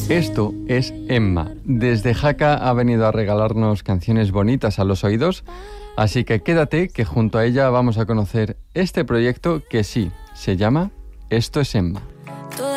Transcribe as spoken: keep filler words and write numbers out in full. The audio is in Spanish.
Esto es Emma. Desde Jaca ha venido a regalarnos canciones bonitas a los oídos, así que quédate que junto a ella vamos a conocer este proyecto que sí, se llama Esto es Emma.